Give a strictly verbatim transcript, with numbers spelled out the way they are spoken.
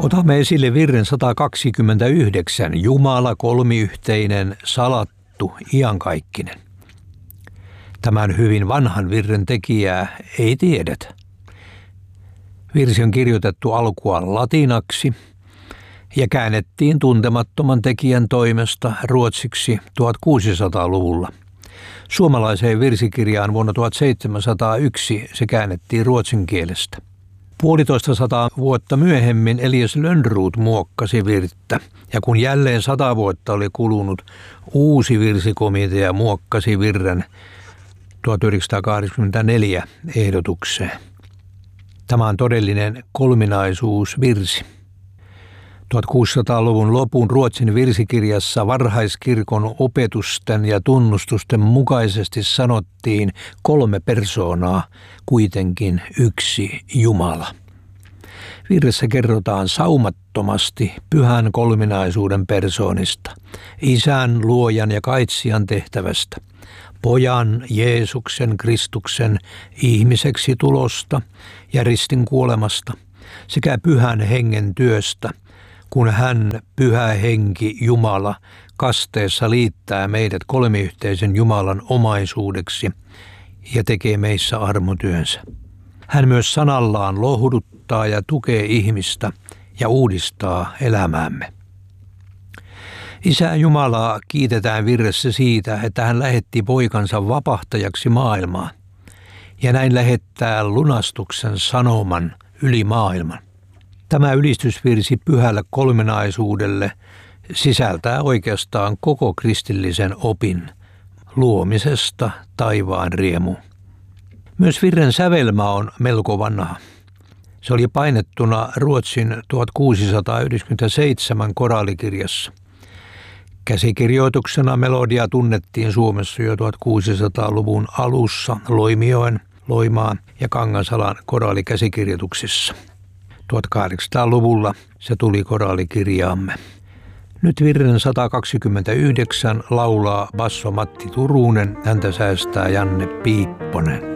Otamme esille virren sata kaksikymmentäyhdeksän, Jumala kolmiyhteinen, salattu, iankaikkinen. Tämän hyvin vanhan virren tekijää ei tiedetä. Virsi on kirjoitettu alkuaan latinaksi ja käännettiin tuntemattoman tekijän toimesta ruotsiksi tuhatkuusisataaluvulla. Suomalaiseen virsikirjaan vuonna tuhatseitsemänsataayksi se käännettiin ruotsin kielestä. Puolitoista sataa vuotta myöhemmin Elias Lönnrot muokkasi virttä, ja kun jälleen sata vuotta oli kulunut, uusi virsikomitea muokkasi virren tuhatyhdeksänsataakahdeksankymmentäneljä ehdotukseen. Tämä on todellinen kolminaisuusvirsi. tuhatkuusisataaluvun lopun Ruotsin virsikirjassa varhaiskirkon opetusten ja tunnustusten mukaisesti sanottiin kolme persoonaa, kuitenkin yksi Jumala. Virressä kerrotaan saumattomasti pyhän kolminaisuuden persoonista, Isän, Luojan ja Kaitsijan tehtävästä, Pojan, Jeesuksen, Kristuksen ihmiseksi tulosta ja ristin kuolemasta sekä Pyhän Hengen työstä, kun hän, Pyhä Henki, Jumala, kasteessa liittää meidät kolmiyhteisen Jumalan omaisuudeksi ja tekee meissä armotyönsä. Hän myös sanallaan lohduttaa ja tukee ihmistä ja uudistaa elämäämme. Isä Jumalaa kiitetään virressä siitä, että hän lähetti poikansa vapahtajaksi maailmaan ja näin lähettää lunastuksen sanoman yli maailman. Tämä ylistysvirsi pyhälle kolminaisuudelle sisältää oikeastaan koko kristillisen opin luomisesta taivaan riemu. Myös virren sävelmä on melko vanha. Se oli painettuna Ruotsin tuhatkuusisataayhdeksänkymmentäseitsemän koraalikirjassa. Käsikirjoituksena melodia tunnettiin Suomessa jo tuhatkuusisataaluvun alussa Loimijoen, Loimaan ja Kangasalan koraalikäsikirjoituksissa. tuhatkahdeksansataaluvulla se tuli koraalikirjaamme. Nyt virren sata kaksikymmentäyhdeksän laulaa basso Matti Turunen, häntä säästää Janne Piipponen.